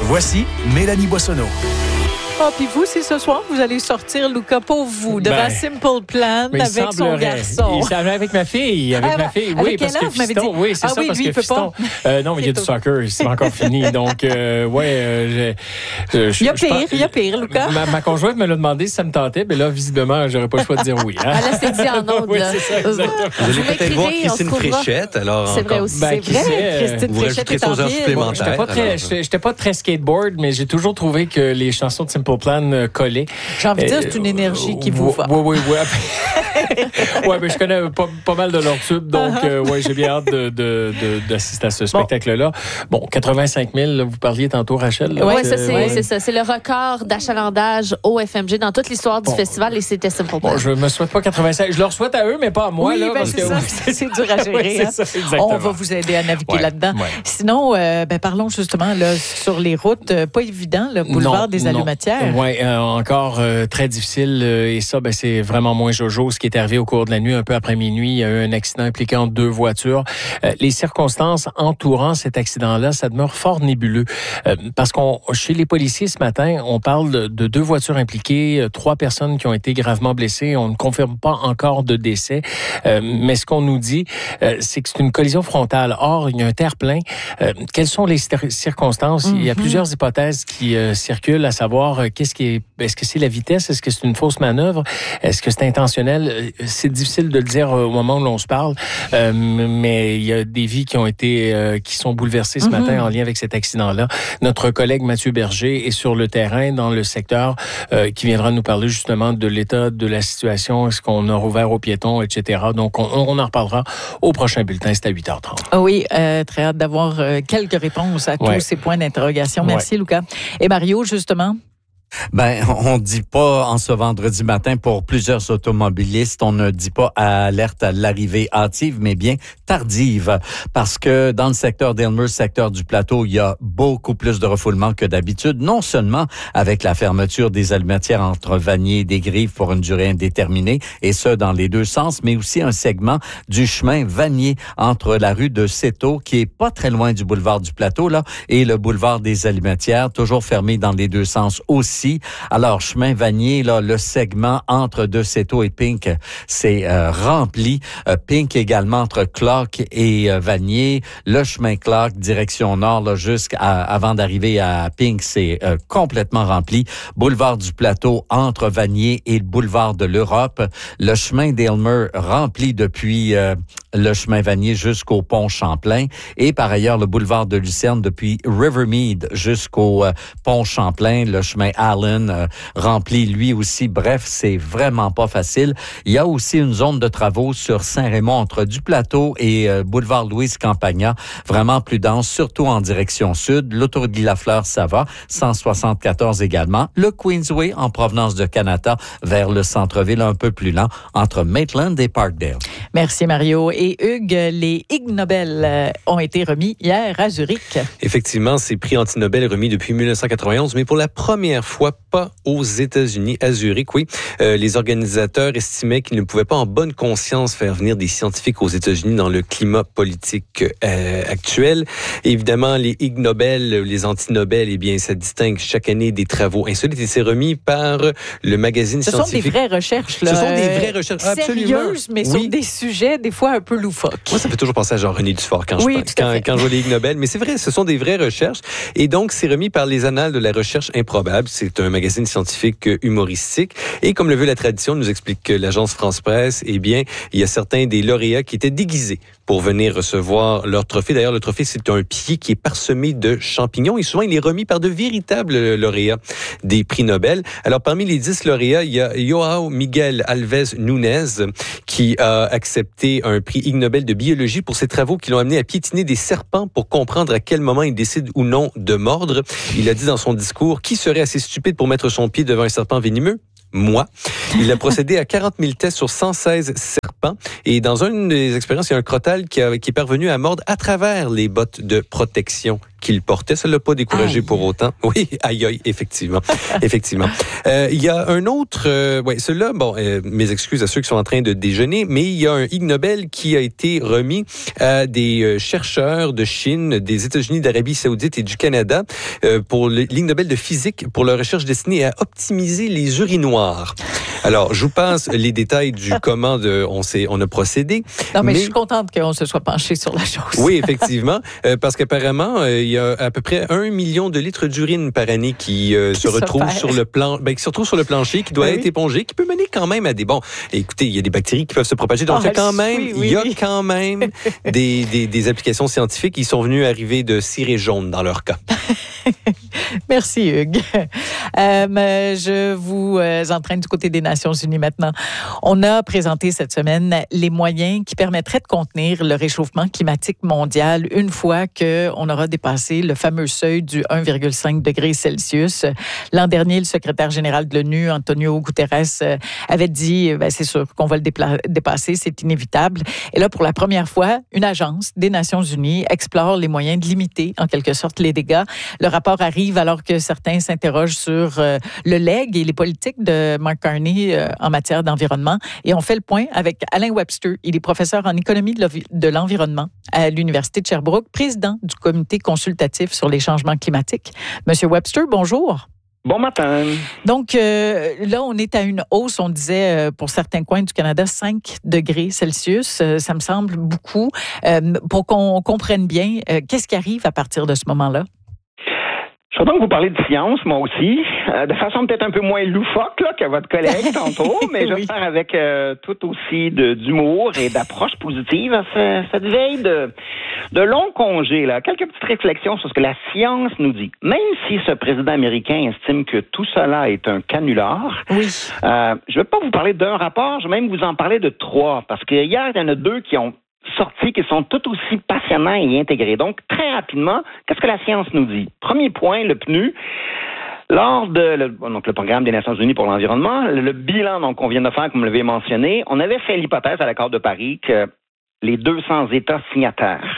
Voici Mélanie Boissonneau. Oh, puis vous, c'est ce soir, vous allez sortir, Luca, pour vous, devant Simple Plan avec son garçon. Avec ma fille. Oui, parce que Fiston, oui, c'est ça, parce que Fiston. Non, mais il y a du soccer, c'est pas encore fini. Donc, il y a pire, Luca. Ma conjointe me l'a demandé si ça me tentait, mais là, visiblement, j'aurais pas le choix de dire oui. Elle s'est dit en ondes. Oui, c'est ça, exactement. Vous allez peut-être voir Christine Fréchette, alors. C'est vrai aussi, c'est vrai. Christine Fréchette est en ville. J'étais pas très skateboard, mais j'ai toujours trouvé que les chansons de Simple Plan collaient. J'ai envie de dire, c'est une énergie qui vous va. Oui. Ouais, mais je connais pas mal de leurs tubes, donc j'ai bien hâte d'assister à ce spectacle-là. Bon, 85 000, là, vous parliez tantôt, Rachel. Oui, c'est ça. C'est le record d'achalandage au FMG dans toute l'histoire du festival et c'était Simple Plan. Bon, je me souhaite pas 85. Je leur souhaite à eux, mais pas à moi. Oui, là, parce c'est que, ça. C'est dur à gérer. Oui, c'est ça, exactement. On va vous aider à naviguer là-dedans. Ouais. Sinon, parlons justement là, sur les routes. Pas évident, le boulevard des Allumatières. Oui, encore très difficile. Et ça, c'est vraiment moins jojo. Ce qui est arrivé au cours de la nuit, un peu après minuit, il y a eu un accident impliquant 2 voitures. Les circonstances entourant cet accident-là, ça demeure fort nébuleux. Parce chez les policiers ce matin, on parle de 2 voitures impliquées, 3 personnes qui ont été gravement blessées. On ne confirme pas encore de décès. Mais ce qu'on nous dit, c'est que c'est une collision frontale. Or, il y a un terre-plein. Quelles sont les circonstances? Il y a plusieurs hypothèses qui circulent, à savoir est-ce que c'est la vitesse? Est-ce que c'est une fausse manœuvre? Est-ce que c'est intentionnel? C'est difficile de le dire au moment où l'on se parle, mais il y a des vies qui sont bouleversées ce matin en lien avec cet accident-là. Notre collègue Mathieu Berger est sur le terrain dans le secteur qui viendra nous parler justement de l'état de la situation, est-ce qu'on a rouvert aux piétons, etc. Donc, on en reparlera au prochain bulletin, c'est à 8h30. Ah oui, très hâte d'avoir quelques réponses à tous ces points d'interrogation. Merci, Luca. Et Mario, justement? On dit pas en ce vendredi matin pour plusieurs automobilistes, on ne dit pas alerte à l'arrivée hâtive, mais bien tardive. Parce que dans le secteur d'Aylmer, secteur du plateau, il y a beaucoup plus de refoulement que d'habitude. Non seulement avec la fermeture des allumatières entre Vanier et des Grives pour une durée indéterminée, et ce, dans les 2 sens, mais aussi un segment du chemin Vanier entre la rue de Céteau, qui est pas très loin du boulevard du plateau, là, et le boulevard des Allumatières, toujours fermé dans les 2 sens aussi. Alors, chemin Vanier, là, le segment entre De Céteau et Pink, c'est rempli. Pink également entre Clark et Vanier. Le chemin Clark, direction nord, là, avant d'arriver à Pink, c'est complètement rempli. Boulevard du Plateau entre Vanier et le boulevard de l'Europe. Le chemin d'Aylmer rempli depuis le chemin Vanier jusqu'au pont Champlain. Et par ailleurs, le boulevard de Lucerne depuis Rivermead jusqu'au pont Champlain. Le chemin Allen rempli lui aussi. Bref, c'est vraiment pas facile. Il y a aussi une zone de travaux sur Saint-Raymond entre du Plateau et boulevard Louise Campagna. Vraiment plus dense, surtout en direction sud. L'autoroute Guy Lafleur, ça va. 174 également. Le Queensway en provenance de Kanata vers le centre-ville un peu plus lent entre Maitland et Parkdale. Merci Mario. Et Hugues, les Ig Nobel ont été remis hier à Zurich. Effectivement, ces prix anti-Nobel remis depuis 1991, mais pour la première fois, pas aux États-Unis, à Zurich, oui. Les organisateurs estimaient qu'ils ne pouvaient pas en bonne conscience faire venir des scientifiques aux États-Unis dans le climat politique actuel. Évidemment, les Ig Nobel, les anti-Nobel, eh bien, ça distingue chaque année des travaux insolites et c'est remis par le magazine scientifique. Ce sont des vraies recherches, là. Ce sont des vraies recherches, absolument. Sérieuses, mais sur des sujets, des fois, un peu loufoques. Moi, ça fait toujours penser à Jean-René Dufort quand je vois les Ig Nobel. Mais c'est vrai, ce sont des vraies recherches. Et donc, c'est remis par les Annales de la recherche improbable. C'est un magazine scientifique humoristique. Et comme le veut la tradition, nous explique l'agence France-Presse, eh bien, il y a certains des lauréats qui étaient déguisés pour venir recevoir leur trophée. D'ailleurs, le trophée, c'est un pied qui est parsemé de champignons. Et souvent, il est remis par de véritables lauréats des prix Nobel. Alors, parmi les 10 lauréats, il y a João Miguel Alves Nunes qui a accepté un prix Ig Nobel de biologie pour ses travaux qui l'ont amené à piétiner des serpents pour comprendre à quel moment ils décident ou non de mordre. Il a dit dans son discours, qui serait assez stupide pour mettre son pied devant un serpent venimeux? Moi. Il a procédé à 40 000 tests sur 116 serpents serpent. Et dans une des expériences, il y a un crotale qui est parvenu à mordre à travers les bottes de protection qu'il portait. Ça ne l'a pas découragé pour autant. Oui, aïe, effectivement. Effectivement. Il y a un autre... celui-là, mes excuses à ceux qui sont en train de déjeuner, mais il y a un Ig Nobel qui a été remis à des chercheurs de Chine, des États-Unis, d'Arabie Saoudite et du Canada pour le Ig Nobel de physique pour leur recherche destinée à optimiser les urinoirs. Alors, je vous passe les détails du comment on a procédé. Non, mais je suis contente qu'on se soit penché sur la chose. Oui, effectivement, parce qu'apparemment, il y a à peu près 1 million de litres d'urine par année qui se retrouvent sur le plancher, qui doit être épongé, qui peut mener quand même à des... Bon, écoutez, il y a des bactéries qui peuvent se propager, donc il y a quand même des applications scientifiques qui sont venues arriver de ciré jaune dans leur cas. Merci, Hugues. Je vous entraîne du côté des Nations unies maintenant. On a présenté cette semaine les moyens qui permettraient de contenir le réchauffement climatique mondial une fois qu'on aura dépassé le fameux seuil du 1,5 degré Celsius. L'an dernier, le secrétaire général de l'ONU, Antonio Guterres, avait dit c'est sûr qu'on va le dépasser, c'est inévitable. Et là, pour la première fois, une agence des Nations unies explore les moyens de limiter, en quelque sorte, les dégâts. Le rapport arrive alors que certains s'interrogent sur le legs et les politiques de Mark Carney en matière d'environnement. Et on fait le point avec Alain Webster. Il est professeur en économie de l'environnement à l'Université de Sherbrooke, président du comité consultatif sur les changements climatiques. Monsieur Webster, bonjour. Bon matin. Donc, là, on est à une hausse, on disait, pour certains coins du Canada, 5 degrés Celsius. Ça me semble beaucoup. Pour qu'on comprenne bien, qu'est-ce qui arrive à partir de ce moment-là? Je vais donc vous parler de science, moi aussi, de façon peut-être un peu moins loufoque que votre collègue tantôt, mais je vais le faire avec tout aussi d'humour et d'approche positive. Cette veille de long congé, là, quelques petites réflexions sur ce que la science nous dit. Même si ce président américain estime que tout cela est un canular, oui. Je ne vais pas vous parler d'un rapport, je vais même vous en parler de 3, parce qu'hier, il y en a 2 qui ont sortis qui sont tout aussi passionnants et intégrés. Donc, très rapidement, qu'est-ce que la science nous dit? Premier point, le PNU. Lors de le programme des Nations unies pour l'environnement, le bilan qu'on vient de faire, comme vous l'avez mentionné, on avait fait l'hypothèse à l'accord de Paris que les 200 États signataires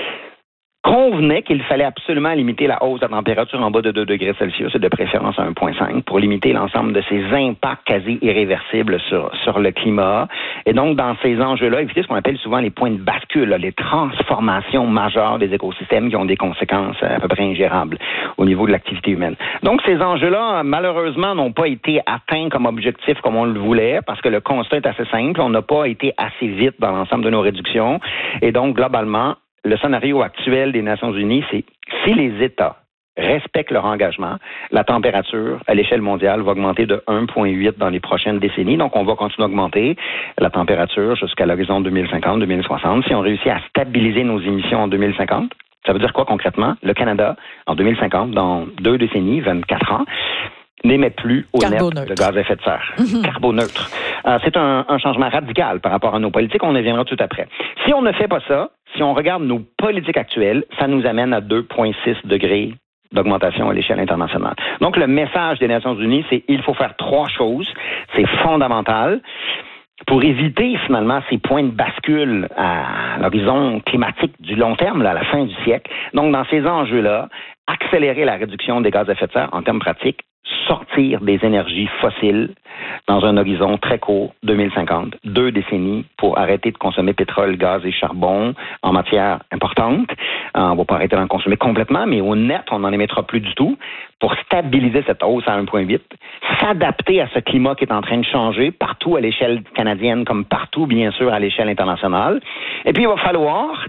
convenaient qu'il fallait absolument limiter la hausse de la température en bas de 2 degrés Celsius et de préférence à 1,5 pour limiter l'ensemble de ces impacts quasi irréversibles sur le climat. Et donc, dans ces enjeux-là, éviter ce qu'on appelle souvent les points de bascule, les transformations majeures des écosystèmes qui ont des conséquences à peu près ingérables au niveau de l'activité humaine. Donc, ces enjeux-là, malheureusement, n'ont pas été atteints comme objectif comme on le voulait parce que le constat est assez simple. On n'a pas été assez vite dans l'ensemble de nos réductions. Et donc, globalement, le scénario actuel des Nations unies, c'est si les États respectent leur engagement, la température à l'échelle mondiale va augmenter de 1,8 dans les prochaines décennies. Donc, on va continuer à augmenter la température jusqu'à l'horizon 2050-2060. Si on réussit à stabiliser nos émissions en 2050, ça veut dire quoi concrètement? Le Canada, en 2050, dans 2 décennies, 24 ans, n'émet plus au net de gaz à effet de serre. Carboneutre. C'est un changement radical par rapport à nos politiques. On y reviendra tout après. Si on ne fait pas ça, si on regarde nos politiques actuelles, ça nous amène à 2,6 degrés d'augmentation à l'échelle internationale. Donc, le message des Nations unies, c'est il faut faire 3 choses. C'est fondamental pour éviter finalement ces points de bascule à l'horizon climatique du long terme, là, à la fin du siècle. Donc, dans ces enjeux-là, accélérer la réduction des gaz à effet de serre en termes pratiques, sortir des énergies fossiles dans un horizon très court, 2050, 2 décennies pour arrêter de consommer pétrole, gaz et charbon en matière importante. On ne va pas arrêter d'en consommer complètement, mais au net, on n'en émettra plus du tout pour stabiliser cette hausse à 1,8, s'adapter à ce climat qui est en train de changer partout à l'échelle canadienne comme partout, bien sûr, à l'échelle internationale. Et puis, il va falloir...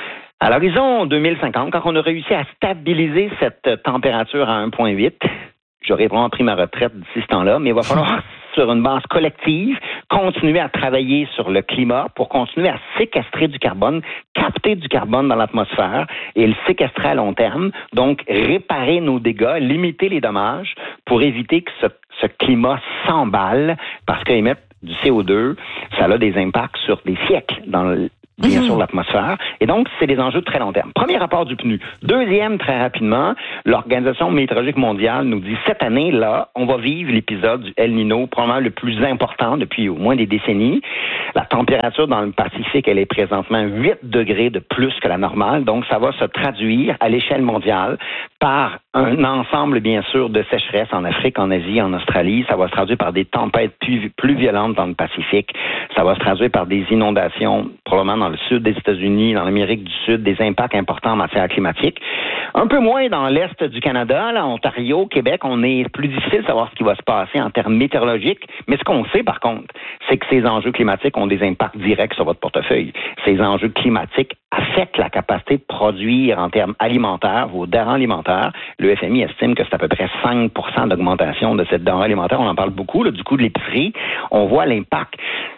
À l'horizon 2050, quand on a réussi à stabiliser cette température à 1,8, j'aurais vraiment pris ma retraite d'ici ce temps-là, mais il va falloir, sur une base collective, continuer à travailler sur le climat pour continuer à séquestrer du carbone, capter du carbone dans l'atmosphère et le séquestrer à long terme. Donc, réparer nos dégâts, limiter les dommages pour éviter que ce climat s'emballe parce qu'émettre du CO2, ça a des impacts sur des siècles dans bien sûr, l'atmosphère. Et donc, c'est des enjeux de très long terme. Premier rapport du PNU. Deuxième, très rapidement, l'Organisation météorologique mondiale nous dit, cette année, là, on va vivre l'épisode du El Niño, probablement le plus important depuis au moins des décennies. La température dans le Pacifique, elle est présentement 8 degrés de plus que la normale. Donc, ça va se traduire à l'échelle mondiale par un ensemble, bien sûr, de sécheresse en Afrique, en Asie, en Australie. Ça va se traduire par des tempêtes plus violentes dans le Pacifique. Ça va se traduire par des inondations, probablement dans le sud des États-Unis, dans l'Amérique du Sud, des impacts importants en matière climatique. Un peu moins dans l'est du Canada, là, Ontario, Québec, on est plus difficile de savoir ce qui va se passer en termes météorologiques. Mais ce qu'on sait, par contre, c'est que ces enjeux climatiques ont des impacts directs sur votre portefeuille. Ces enjeux climatiques affectent la capacité de produire en termes alimentaires, vos denrées alimentaires. Le FMI estime que c'est à peu près 5 % d'augmentation de cette denrée alimentaire. On en parle beaucoup, là, du coût de l'épicerie. On voit l'impact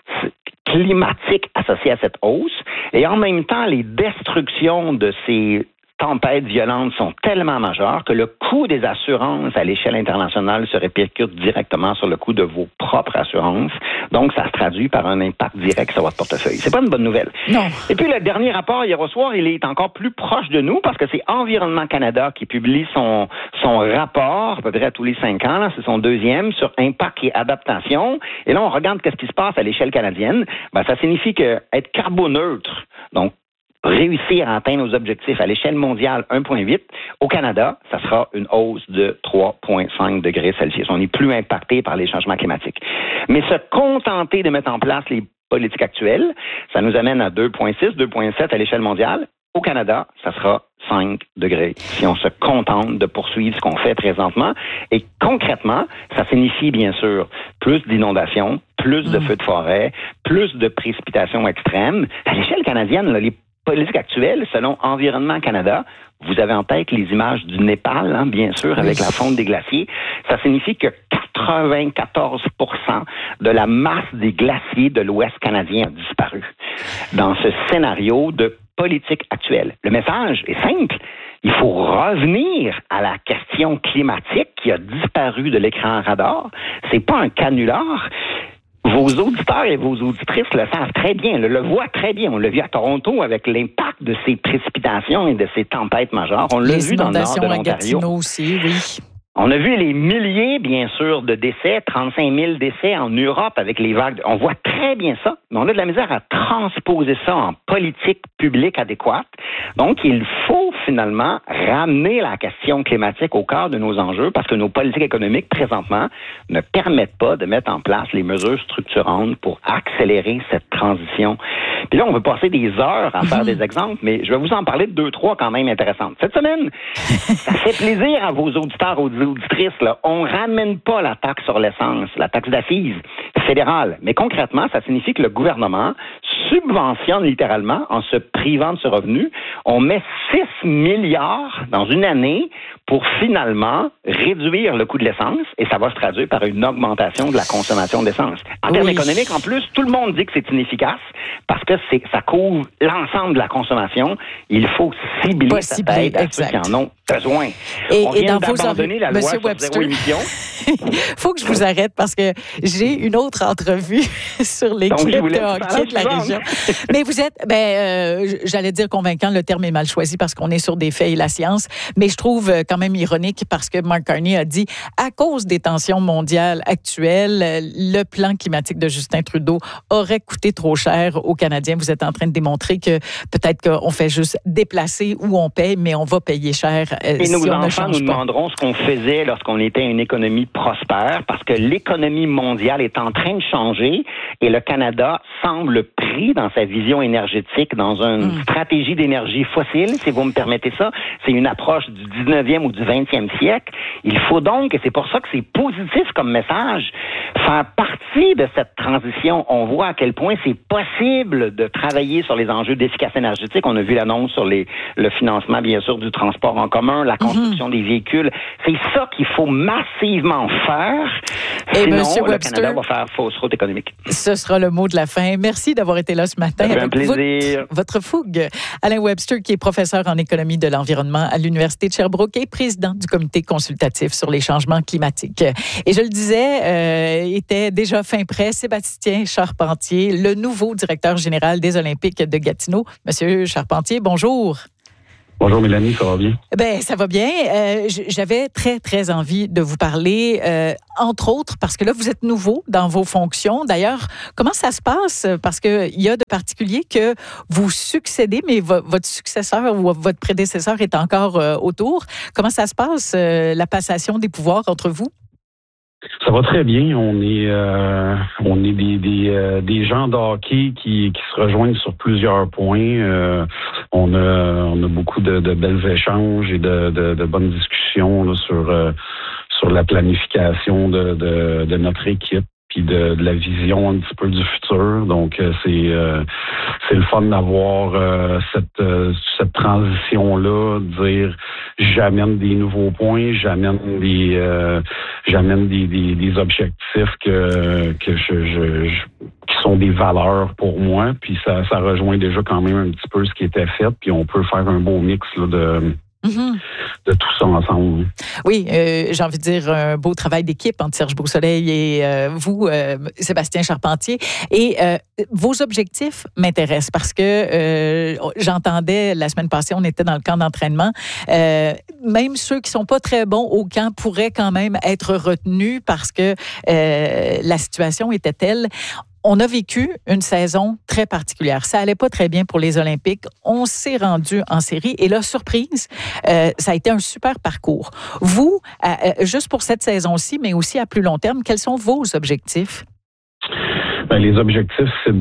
climatique associé à cette hausse. Et en même temps, les destructions de ces tempêtes violentes sont tellement majeures que le coût des assurances à l'échelle internationale se répercute directement sur le coût de vos propres assurances. Donc, ça se traduit par un impact direct sur votre portefeuille. C'est pas une bonne nouvelle. Non. Et puis, le dernier rapport hier au soir, il est encore plus proche de nous parce que c'est Environnement Canada qui publie son rapport, à peu près à tous les 5 ans. Là, c'est son deuxième sur impact et adaptation. Et là, on regarde qu'est-ce qui se passe à l'échelle canadienne. Ben, ça signifie que être carboneutre, donc réussir à atteindre nos objectifs à l'échelle mondiale 1,8. Au Canada, ça sera une hausse de 3,5 degrés Celsius. On n'est plus impacté par les changements climatiques. Mais se contenter de mettre en place les politiques actuelles, ça nous amène à 2,6, 2,7 à l'échelle mondiale. Au Canada, ça sera 5 degrés si on se contente de poursuivre ce qu'on fait présentement. Et concrètement, ça signifie bien sûr plus d'inondations, plus de feux de forêt, plus de précipitations extrêmes. À l'échelle canadienne, là, les politiques actuelles, selon Environnement Canada, vous avez en tête les images du Népal, hein, bien sûr, avec la fonte des glaciers. Ça signifie que 94 % de la masse des glaciers de l'Ouest canadien a disparu dans ce scénario de politique actuelle. Le message est simple. Il faut revenir à la question climatique qui a disparu de l'écran radar. C'est pas un canular. Vos auditeurs et vos auditrices le savent très bien, le voient très bien. On l'a vu à Toronto avec l'impact de ces précipitations et de ces tempêtes majeures. On l'a vu dans le nord de l'Ontario. Gatineau aussi, oui. On a vu les milliers, bien sûr, de décès, 35 000 décès en Europe avec les vagues. On voit très bien ça, mais on a de la misère à transposer ça en politique publique adéquate. Donc, il faut finalement ramener la question climatique au cœur de nos enjeux parce que nos politiques économiques, présentement, ne permettent pas de mettre en place les mesures structurantes pour accélérer cette transition. Puis là, on veut passer des heures à faire des exemples, mais je vais vous en parler de 2-3 quand même intéressantes. Cette semaine, ça fait plaisir à vos auditeurs, aux auditrices, là. On ramène pas la taxe sur l'essence, la taxe d'assises fédérale. Mais concrètement, ça signifie que le gouvernement subventionne littéralement, en se privant de ce revenu, on met 6 milliards dans une année pour finalement réduire le coût de l'essence et ça va se traduire par une augmentation de la consommation d'essence. En termes économiques, en plus, tout le monde dit que c'est inefficace parce que ça couvre l'ensemble de la consommation. Il faut cibler cette aide à ceux qui en ont besoin. On vient d'abandonner la loi sur zéro émission. Faut que je vous arrête parce que j'ai une autre entrevue sur l'équipe de hockey de la région. Mais vous êtes, j'allais dire convaincant, le terme est mal choisi parce qu'on est sur des faits et la science, mais je trouve quand même ironique parce que Mark Carney a dit, à cause des tensions mondiales actuelles, le plan climatique de Justin Trudeau aurait coûté trop cher aux Canadiens. Vous êtes en train de démontrer que peut-être qu'on fait juste déplacer où on paye, mais on va payer cher si nos on ne enfants change nous pas. demanderont ce qu'on faisait lorsqu'on était une économie prospère parce que l'économie mondiale est en train de changer et le Canada semble pris dans sa vision énergétique, dans une stratégie d'énergie fossile, si vous me permettez ça. C'est une approche du 19e ou du 20e siècle. Il faut donc, et c'est pour ça que c'est positif comme message, faire partie de cette transition. On voit à quel point c'est possible de travailler sur les enjeux d'efficacité énergétique. On a vu l'annonce sur le financement, bien sûr, du transport en commun, la construction des véhicules. C'est ça qu'il faut massivement faire. Sinon, le Canada va faire fausse route économique. Ce sera le mot de la fin. Merci d'avoir été là ce matin. Ça fait un plaisir. Votre fougue. Alain Webster, qui est professeur en économie de l'environnement à l'Université de Sherbrooke et président du comité consultatif sur les changements climatiques. Et je le disais, était déjà fin prêt Sébastien Charpentier, le nouveau directeur général des Olympiques de Gatineau. Monsieur Charpentier, bonjour. Bonjour Mélanie, ça va bien? Ben ça va bien. J'avais très, très envie de vous parler, entre autres, parce que là, vous êtes nouveau dans vos fonctions. D'ailleurs, comment ça se passe? Parce qu'il y a de particulier que vous succédez, mais votre successeur ou votre prédécesseur est encore autour. Comment ça se passe, la passation des pouvoirs entre vous? Ça va très bien. On est des gens de hockey qui se rejoignent sur plusieurs points. On a beaucoup de belles échanges et de bonnes discussions là, sur la planification de notre équipe puis de la vision un petit peu du futur. Donc c'est le fun d'avoir cette transition-là, de dire j'amène des nouveaux points, j'amène des objectifs qui sont des valeurs pour moi, puis ça rejoint déjà quand même un petit peu ce qui était fait, puis on peut faire un beau mix là, de tout ça ensemble. Oui, j'ai envie de dire un beau travail d'équipe entre Serge Beausoleil et vous, Sébastien Charpentier. Et vos objectifs m'intéressent parce que j'entendais la semaine passée, on était dans le camp d'entraînement. Même ceux qui sont pas très bons au camp pourraient quand même être retenus parce que la situation était telle. On a vécu une saison très particulière. Ça allait pas très bien pour les Olympiques. On s'est rendu en série. Et là, surprise, ça a été un super parcours. Vous, juste pour cette saison-ci, mais aussi à plus long terme, quels sont vos objectifs? Ben, les objectifs, c'est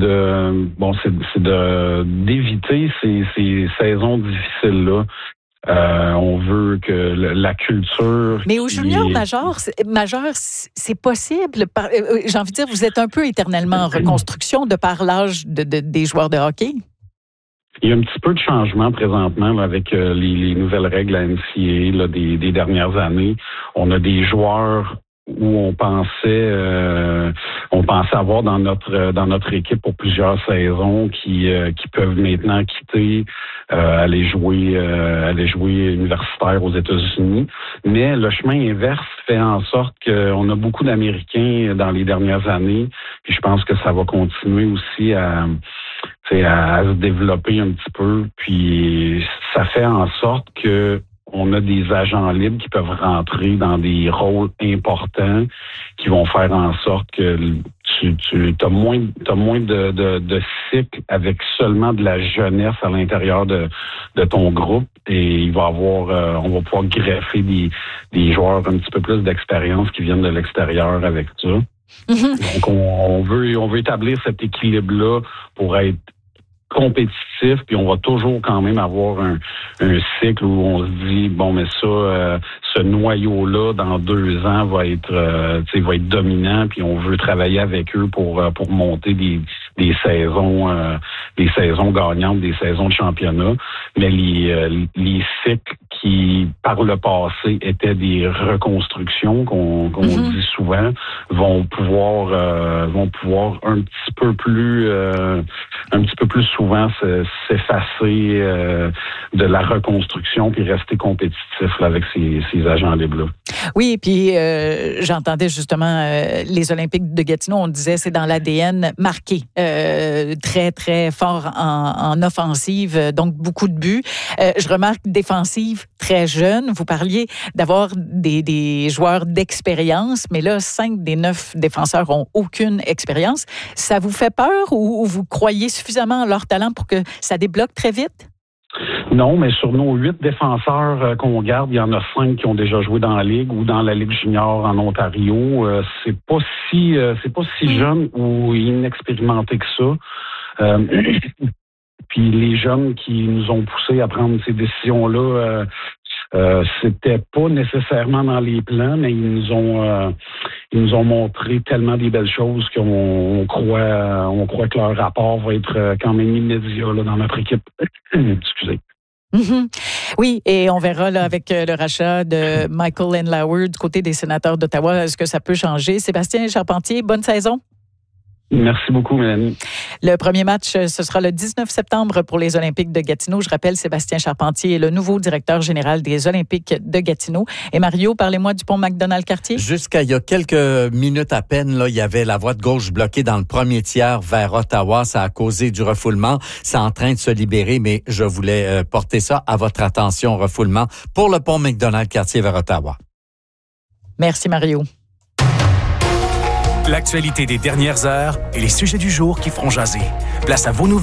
d'éviter ces saisons difficiles-là. On veut que la culture... Mais au junior majeur, c'est possible. J'ai envie de dire, vous êtes un peu éternellement en reconstruction de par l'âge des joueurs de hockey. Il y a un petit peu de changement présentement là, avec les nouvelles règles à NCAA là, des dernières années. On a des joueurs où on pensait avoir dans notre équipe pour plusieurs saisons qui peuvent maintenant quitter, aller jouer universitaire aux États-Unis. Mais le chemin inverse fait en sorte qu'on a beaucoup d'Américains dans les dernières années. Puis je pense que ça va continuer aussi à se développer un petit peu. Puis ça fait en sorte que on a des agents libres qui peuvent rentrer dans des rôles importants qui vont faire en sorte que tu as moins de cycles avec seulement de la jeunesse à l'intérieur de ton groupe et il va avoir on va pouvoir greffer des joueurs un petit peu plus d'expérience qui viennent de l'extérieur avec ça. Mm-hmm. Donc on veut établir cet équilibre-là pour être compétitif, puis on va toujours quand même avoir un cycle où on se dit bon mais ça ce noyau-là dans 2 ans va être dominant, puis on veut travailler avec eux pour monter des saisons gagnantes, des saisons de championnat, mais les cycles qui par le passé étaient des reconstructions qu'on dit souvent vont pouvoir un petit peu plus souvent s'effacer de la reconstruction puis rester compétitif là, avec ces agents libres-là. Oui, puis j'entendais justement les Olympiques de Gatineau, on disait c'est dans l'ADN marqué, très, très fort en offensive, donc beaucoup de buts. Je remarque défensive très jeune. Vous parliez d'avoir des joueurs d'expérience, mais là, 5 des 9 défenseurs ont aucune expérience. Ça vous fait peur ou vous croyez suffisamment en leur talent pour que ça débloque très vite? Non, mais sur nos 8 défenseurs qu'on garde, il y en a 5 qui ont déjà joué dans la Ligue ou dans la Ligue junior en Ontario. C'est pas si jeune ou inexpérimenté que ça. Puis les jeunes qui nous ont poussés à prendre ces décisions-là, c'était pas nécessairement dans les plans, mais ils nous ont montré tellement des belles choses qu'on croit que leur rapport va être quand même immédiat là, dans notre équipe. Excusez. Oui, et on verra là, avec le rachat de Michael Andlauer du côté des sénateurs d'Ottawa, est-ce que ça peut changer? Sébastien Charpentier, bonne saison. Merci beaucoup, Mélanie. Le premier match, ce sera le 19 septembre pour les Olympiques de Gatineau. Je rappelle, Sébastien Charpentier est le nouveau directeur général des Olympiques de Gatineau. Et Mario, parlez-moi du pont McDonald-Cartier. Jusqu'à il y a quelques minutes à peine, là, il y avait la voie de gauche bloquée dans le premier tiers vers Ottawa. Ça a causé du refoulement. C'est en train de se libérer, mais je voulais porter ça à votre attention, refoulement pour le pont McDonald-Cartier vers Ottawa. Merci, Mario. L'actualité des dernières heures et les sujets du jour qui feront jaser. Place à vos nouvelles.